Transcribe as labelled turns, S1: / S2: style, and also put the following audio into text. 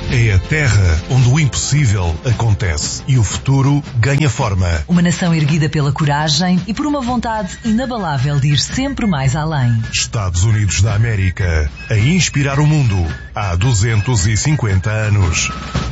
S1: É a terra onde o impossível acontece e o futuro ganha forma.
S2: Uma nação erguida pela coragem e por uma vontade inabalável de ir sempre mais além.
S1: Estados Unidos da América, a inspirar o mundo há 250 anos.